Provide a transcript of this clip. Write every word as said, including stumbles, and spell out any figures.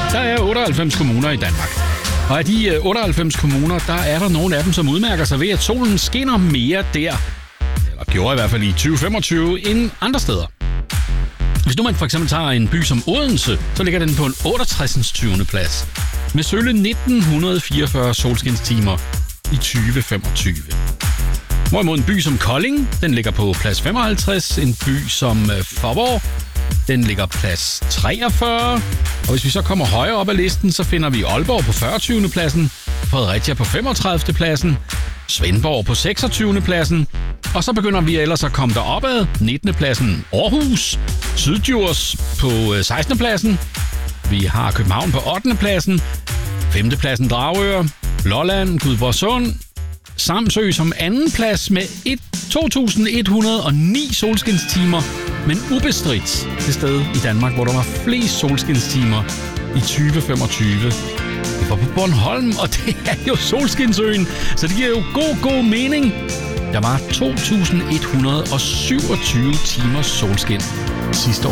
Der er otteoghalvfems kommuner i Danmark. Og af de otteoghalvfems kommuner, der er der nogle af dem, som udmærker sig ved, at solen skinner mere der, eller gjorde i hvert fald i tyve femogtyve, end andre steder. Hvis nu man for eksempel tager en by som Odense, så ligger den på en otteogtres. tyvende plads. Med sølle nitten fireogfyrre solskinstimer i tyve femogtyve. Hvorimod en by som Kolding, den ligger på plads femoghalvtreds. En by som Faaborg, den ligger plads treogfyrre. Og hvis vi så kommer højere op ad listen, så finder vi Aalborg på fyrretyvende pladsen, Fredericia på femogtredivte pladsen, Svendborg på seksogtyvende pladsen, og så begynder vi ellers at komme deropad. nittende pladsen Aarhus, Syddjurs på sekstende pladsen, vi har København på ottende pladsen, femte pladsen Dragør, Lolland, Gudborgsund, Samsø som anden plads med to tusind et hundrede og ni solskinstimer, men ubestridt det sted i Danmark, hvor der var flest solskinstimer i tyve femogtyve. Det var på Bornholm, og det er jo Solskinsøen, så det giver jo god, god mening. Der var to tusind et hundrede og syvogtyve timers solskin sidste år.